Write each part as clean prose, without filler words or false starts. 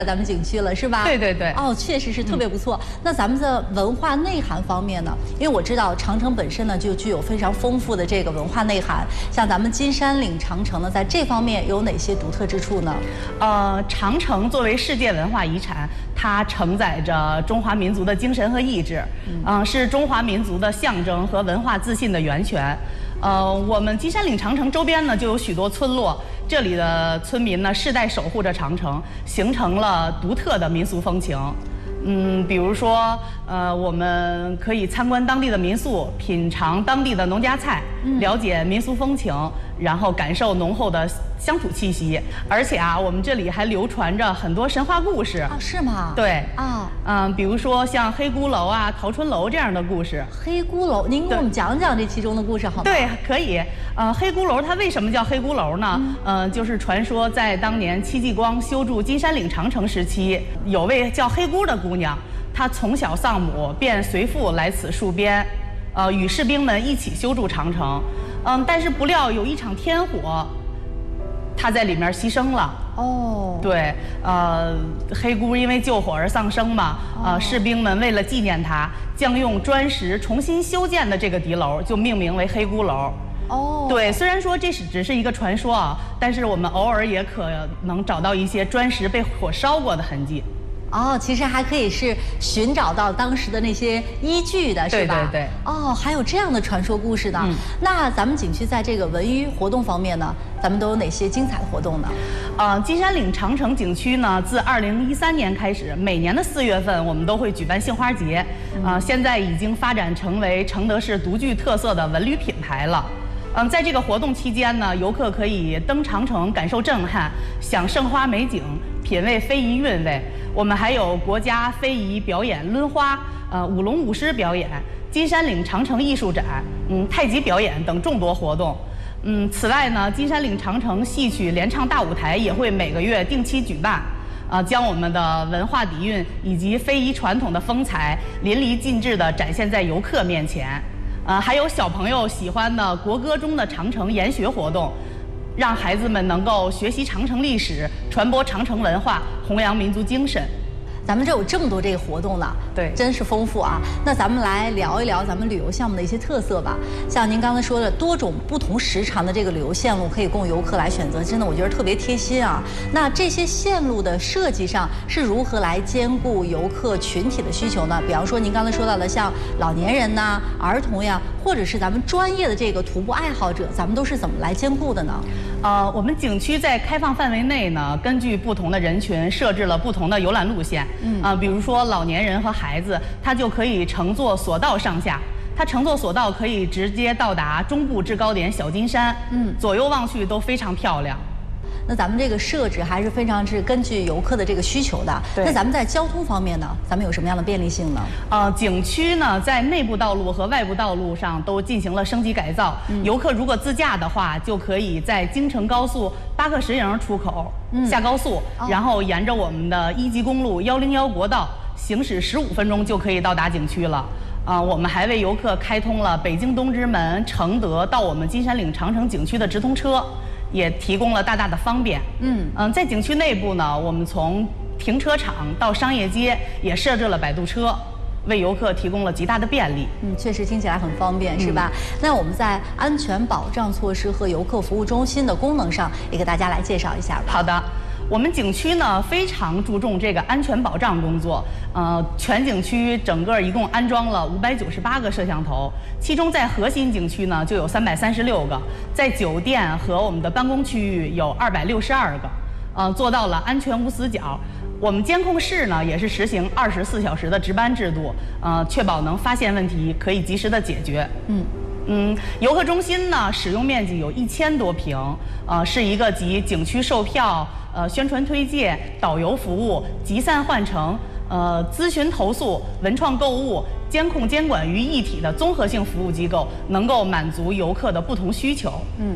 咱们景区了，是吧？ 对对对。 哦，确实是特别不错。那咱们的文化内涵方面呢？因为我知道长城本身呢就具有非常丰富的这个文化内涵，像咱们金山岭长城呢，在这方面有哪些独特之处呢？ 长城作为世界文化遗产，它承载着中华民族的精神和意志，是中华民族的象征和文化自信的源泉。我们金山岭长城周边呢就有许多村落，这里的村民呢世代守护着长城，形成了独特的民俗风情。比如说，我们可以参观当地的民宿，品尝当地的农家菜，了解民俗风情，然后感受浓厚的乡土气息。而且啊，我们这里还流传着很多神话故事。 啊，是吗？ 对。 啊。 比如说像黑咕楼啊、陶春楼这样的故事。 黑咕楼，您给我们讲讲这其中的故事好吗？ 对，可以。黑咕楼它为什么叫黑咕楼呢？就是传说在当年戚继光修筑金山岭长城时期，有位叫黑咕的姑娘，她从小丧母，便随父来此戍边，与士兵们一起修筑长城。但是不料有一场天火，她在里面牺牲了。 哦。 对，黑咕因为救火而丧生嘛，士兵们为了纪念她，将用砖石重新修建的这个敌楼就命名为黑咕楼。 哦。 对，虽然说这只是一个传说啊，但是我们偶尔也可能找到一些砖石被火烧过的痕迹。 哦，其实还可以是寻找到当时的那些依据的，是吧？ 对对对。 哦，还有这样的传说故事呢。那咱们景区在这个文娱活动方面呢，咱们都有哪些精彩的活动呢？ 金山岭长城景区呢，自2013年开始，每年的4月份我们都会举办杏花节。现在已经发展成为承德市独具特色的文旅品牌了。在这个活动期间呢，游客可以登长城感受震撼，赏盛花美景，品味非遗韵味。我们还有国家非遗表演抡花、舞龙舞狮表演、金山岭长城艺术展、太极表演等众多活动。此外呢，金山岭长城戏曲联唱大舞台也会每个月定期举办，将我们的文化底蕴以及非遗传统的风采淋漓尽致地展现在游客面前。还有小朋友喜欢的国歌中的长城研学活动，让孩子们能够学习长城历史，传播长城文化，弘扬民族精神。 咱们这有这么多这个活动呢， 对， 真是丰富啊。那咱们来聊一聊咱们旅游项目的一些特色吧。像您刚才说的多种不同时长的这个旅游线路可以供游客来选择，真的我觉得特别贴心啊。那这些线路的设计上是如何来兼顾游客群体的需求呢？比方说您刚才说到的像老年人呐、儿童呀，或者是咱们专业的这个徒步爱好者，咱们都是怎么来兼顾的呢？ 我们景区在开放范围内呢，根据不同的人群设置了不同的游览路线。比如说老年人和孩子，他就可以乘坐索道上下。他乘坐索道可以直接到达中部制高点小金山，左右望去都非常漂亮。 那咱们这个设置还是非常是根据游客的这个需求的。那咱们在交通方面呢，咱们有什么样的便利性呢？ 景区呢在内部道路和外部道路上都进行了升级改造。游客如果自驾的话，就可以在京乘高速巴克石营出口下高速，然后沿着我们的1级公路101国道行驶15分钟就可以到达景区了。我们还为游客开通了北京东直门、承德到我们金山岭长城景区的直通车。也提供了大大的方便。在景区内部呢，我们从停车场到商业街也设置了摆渡车，为游客提供了极大的便利。 确实听起来很方便，是吧？那我们在安全保障措施和游客服务中心的功能上，也给大家来介绍一下吧。 好的。我们景区呢非常注重这个安全保障工作，全景区整个一共安装了598个摄像头，其中在核心景区呢就有336个，在酒店和我们的办公区域有262个，做到了安全无死角。我们监控室呢也是实行24小时的值班制度，确保能发现问题可以及时的解决。游客中心呢使用面积有1000多平，是一个集景区售票、宣传推介、导游服务、集散换乘、咨询投诉、文创购物、监控监管于一体的综合性服务机构，能够满足游客的不同需求。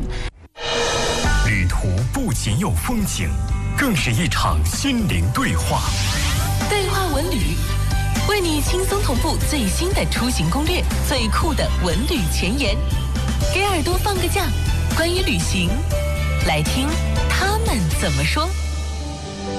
旅途不仅有风景，更是一场心灵对话。 对话文旅，为你轻松同步最新的出行攻略，最酷的文旅前沿，给耳朵放个假，关于旅行，来听他们怎么说。